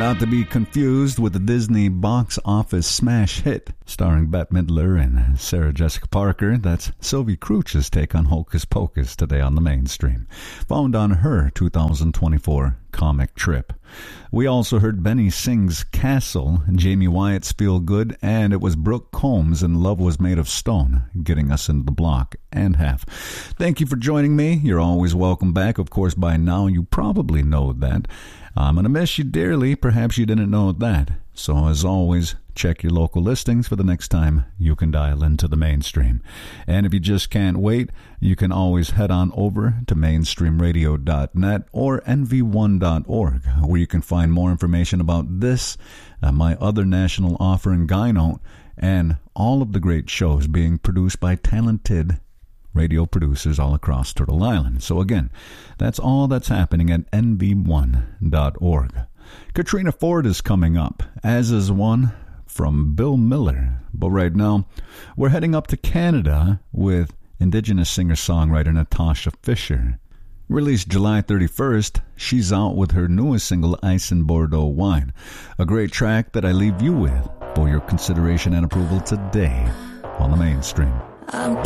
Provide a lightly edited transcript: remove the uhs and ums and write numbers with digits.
Not to be confused with the Disney box office smash hit starring Bette Midler and Sarah Jessica Parker. That's Sylvie Crouch's take on Hocus Pocus today on the mainstream, found on her 2024 comic trip. We also heard Benny Singh's Castle, Jamie Wyatt's Feel Good, and it was Brooke Combs and Love Was Made of Stone, getting us into the block and half. Thank you for joining me. You're always welcome back. Of course, by now you probably know that. I'm going to miss you dearly. Perhaps you didn't know that. So as always, check your local listings for the next time you can dial into the mainstream. And if you just can't wait, you can always head on over to mainstreamradio.net or nv1.org, where you can find more information about this, my other national offering, Guy Note, and all of the great shows being produced by talented radio producers all across Turtle Island. So again, that's all that's happening at nv1.org. Katrina Ford is coming up, as is one from Bill Miller. But right now, we're heading up to Canada with Indigenous singer-songwriter Natasha Fisher. Released July 31st, she's out with her newest single, Ice and Bordeaux Wine. A great track that I leave you with for your consideration and approval today on the mainstream. I'm